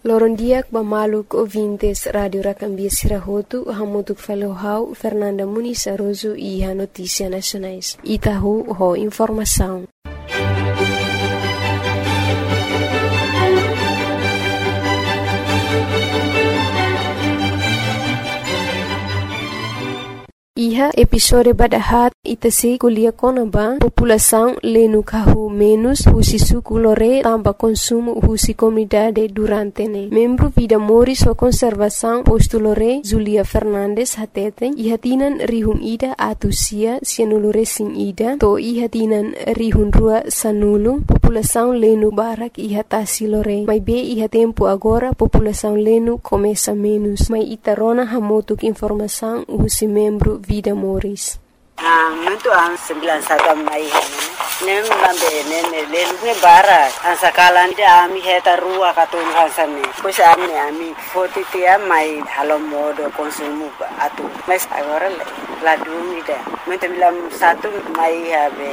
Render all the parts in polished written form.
Lorondiak Bamaluk ouvintes Radio Rakambia Sirahotu, Hamutuk Falohau, Fernanda Muniz Aroso e a Notícia Nacionais. Itahu ho informação. Iha episode badahat itase kuliah konaba população lenu kahu menos husi suku lore tamba consumo husi comunidade durante ne. Membro Vida Moris o conservação posto lore Zulia Fernandes hatete iha tinan rihun ida atusia sianulore sin ida to iha tinan rihun rua sanulu população lenu barak iha tasi lore. Mai be iha tempo agora população lenu começa menos. Mai itarona hamotuk informação husi membro Vida Moris. Muito ang 91 mai nem lambe nem lelu bara ang sakalan dia ami heta rua katun hansane pois ami fotitia mai halomodo konsumo atu mas agora la dumida muito bilam satu mai habe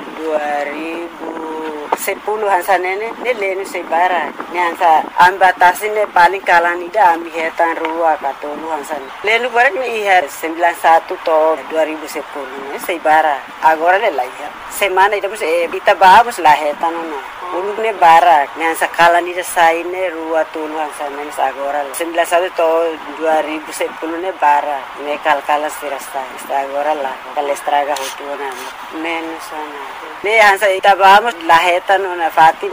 2010 hansanene ne lenu sebara ne hansa ambatasine paling kalan ida ami hetan rua katun hansane lenu barak ne iha 91 to 2010 sebara agora le laia semana ida mus kita bagus lah hetan no ulune barak ne hansa kalan ida saine rua tulu hansane agora 91 to 2010 ne bara ne kalkalas tirasta agora la kalestraga hutuna menos sana ne hansa ita vamos la heta no na Fatima